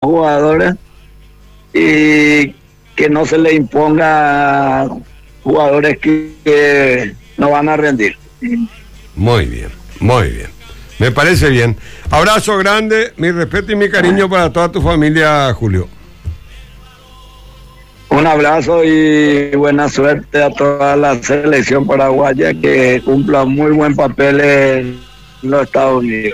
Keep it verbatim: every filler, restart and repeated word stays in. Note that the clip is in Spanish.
jugadores y que no se le imponga a jugadores que, que no van a rendir. Muy bien, muy bien. Me parece bien. Abrazo grande, mi respeto y mi cariño para toda tu familia, Julio. Un abrazo y buena suerte a toda la selección paraguaya que cumpla muy buen papel en los Estados Unidos.